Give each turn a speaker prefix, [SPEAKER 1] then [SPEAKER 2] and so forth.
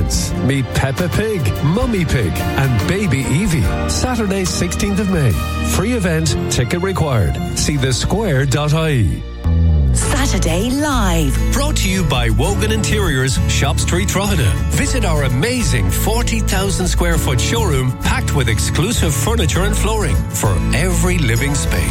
[SPEAKER 1] events. Meet Peppa Pig, Mummy Pig and Baby Evie. Saturday 16th of May. Free event, ticket required. See thesquare.ie.
[SPEAKER 2] Saturday Live.
[SPEAKER 1] Brought to you by Wogan Interiors, Shop Street, Drogheda. Visit our amazing 40,000 square foot showroom packed with exclusive furniture and flooring for every living space.